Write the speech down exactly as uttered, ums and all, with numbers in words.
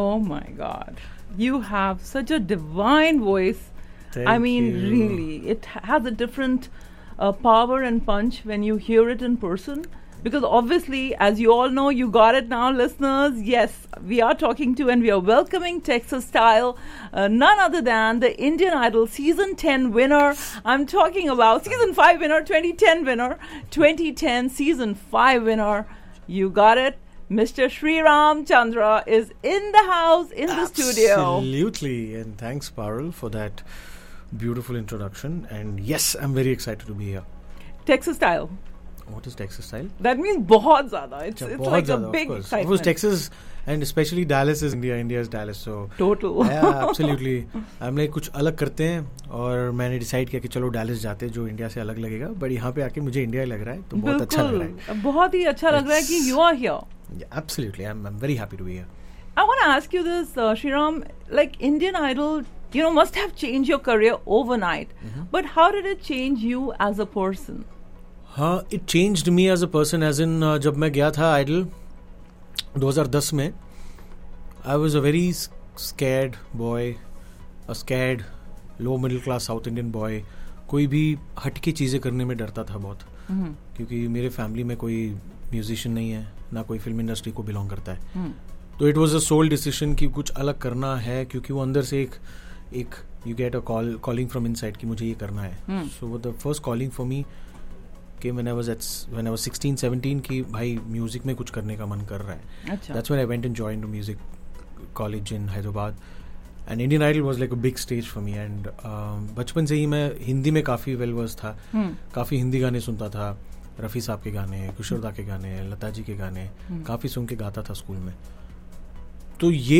Oh my God. You have such a divine voice. Thank I mean, you. really, it has a different uh, power and punch when you hear it in person. Because obviously, as you all know, you got it now, listeners. Yes, we are talking to and we are welcoming Texas Style, uh, none other than the Indian Idol Season ten winner. I'm talking about Season five winner, twenty ten winner, twenty ten Season five winner. You got it. Mister Sriram Chandra is in the house, in the studio. Absolutely. And thanks, Parul, for that beautiful introduction. And yes, I'm very excited to be here. Texas Style. What is Texas Style? That means बहुत ज़्यादा. It's, Achha, it's बहुत like ज़्यादा, a big of course. excitement. Of course, Texas and especially Dallas is India. India is Dallas. So Total. yeah, absolutely. हमने कुछ अलग करते हैं और मैंने डिसाइड किया कि चलो डैलस जाते हैं जो इंडिया से अलग लगेगा. बट यहाँ पे आके मुझे इंडिया लग रहा है तो बहुत अच्छा लग रहा है. बहुत ही अच्छा लग रहा है कि you are here. Yeah, absolutely. I'm, I'm very happy to be here. I want to ask you this, uh, Sriram. Like Indian Idol, you know, must have changed your career overnight. Mm-hmm. But how did it change you as a person? हाँ, it changed me as a person. As in, uh, जब मैं गया था Idol twenty ten में, I was a very scared boy, a scared low middle class South Indian boy. कोई भी हटके चीज़ें करने में डरता था बहुत. mm-hmm. क्योंकि मेरे फैमिली में कोई म्यूजिशियन नहीं है, ना कोई फिल्म इंडस्ट्री को बिलोंग करता है. mm. तो it was a soul decision कि कुछ अलग करना है, क्योंकि वो अंदर से एक एक you get a call calling from inside कि मुझे ये करना है. So the first calling for me कि when I was at when I was sixteen seventeen कि भाई म्यूजिक में कुछ करने का मन कर रहा है. That's when I went and joined music college in Hyderabad. And Indian idol was like a big stage for me. And बचपन से ही मैं हिंदी में काफ़ी वेल वर्स था. hmm. काफ़ी हिंदी गाने सुनता था, रफ़ी साहब के गाने, किशोरदा के गाने, लता जी के गाने, hmm. काफ़ी सुन के गाता था स्कूल में. तो ये